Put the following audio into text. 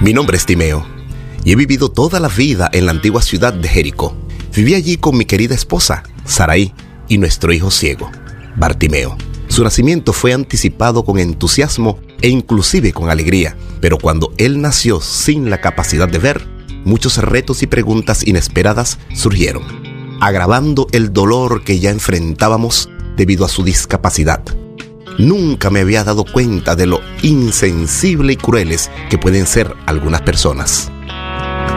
Mi nombre es Timeo y he vivido toda la vida en la antigua ciudad de Jericó. Viví allí con mi querida esposa, Sarai, y nuestro hijo ciego, Bartimeo. Su nacimiento fue anticipado con entusiasmo e inclusive con alegría, pero cuando él nació sin la capacidad de ver, muchos retos y preguntas inesperadas surgieron, agravando el dolor que ya enfrentábamos debido a su discapacidad. Nunca me había dado cuenta de lo insensible y crueles que pueden ser algunas personas.